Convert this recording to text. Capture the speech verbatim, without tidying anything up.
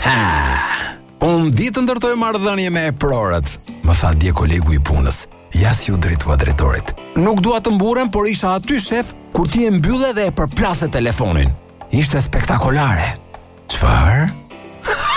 Ha! Unë ditë të ndërtoj marrëdhënie me prorët, më tha dje kolegu i punës. Ja si u drejtua drejtorit. Nuk dua të mburem, por isha aty shef kur ti e mbylle dhe e përplase telefonin. Ishte spektakolare. Çfarë?